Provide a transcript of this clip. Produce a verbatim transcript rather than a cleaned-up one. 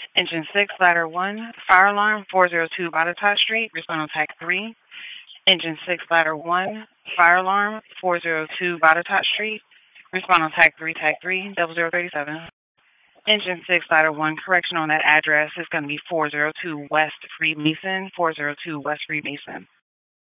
Engine six, ladder one, fire alarm four oh two Botetourt Street, respond on tag three. Engine six, ladder one, fire alarm four oh two Botetourt Street, respond on tag three, tag three, double zero thirty seven. Engine six, ladder one, correction on that address is going to be four oh two West Freemason, four oh two West Freemason.